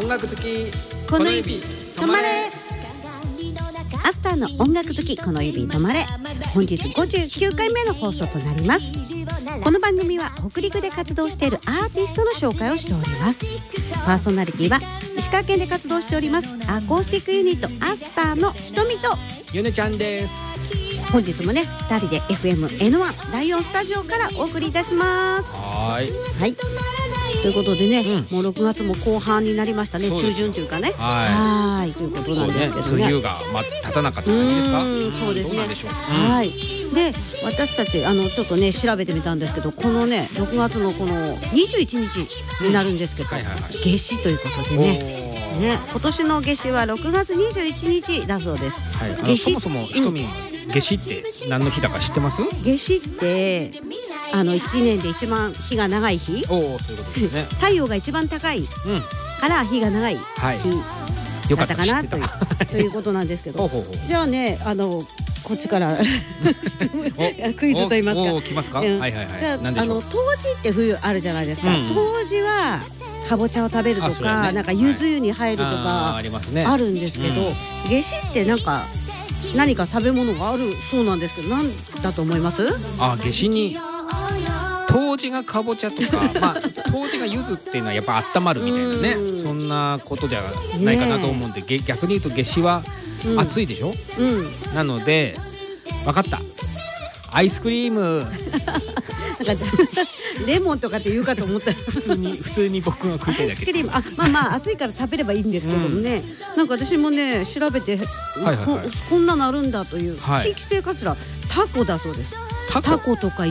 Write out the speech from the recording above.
音楽好きこの指止まれ。アスターの音楽好きこの指止まれ。本日59回目の放送となります。この番組は北陸で活動しているアーティストの紹介をしております。パーソナリティは石川県で活動しておりますアコースティックユニットアスターのひとみとゆねちゃんです。 本日もね2人で FM-N1 第4スタジオからお送りいたします。 はい、 ということでね、もう6月も後半になりましたね。中旬というかね。はいということなんですけどね。 梅雨が立たなかった感じですか。 そうですね。 どうなんでしょう。 はいで私たちちょっとね調べてみたんですけど、このね6月のこの21日になるんですけど、夏至ということでね今年の夏至は6月21日だそうです。 そもそもひとみん夏至って何の日だか知ってます？ 夏至って1年で一番日が長い日、 そういうことですね。 太陽が一番高いから日が長い日だったかなということなんですけど、じゃあねこっちからクイズと言いますか。 来ますか。 じゃあ冬至って冬あるじゃないですか。冬至はかぼちゃを食べるとか、なんかゆず湯に入るとかあるんですけど、夏至ってなんか何か食べ物があるそうなんですけど、何だと思います？ 夏至に冬至がかぼちゃとか、冬至が柚子っていうのはやっぱ温まるみたいなね、そんなことじゃないかなと思うんで、逆に言うと夏至は暑いでしょ。なので分かった、アイスクリームレモンとかって言うかと思ったら普通に僕が食いたいだけ。 アイスクリーム暑いから食べればいいんですけどもね、なんか私もね調べてこんなのあるんだという、地域性かしらタコだそうです。タコとかイ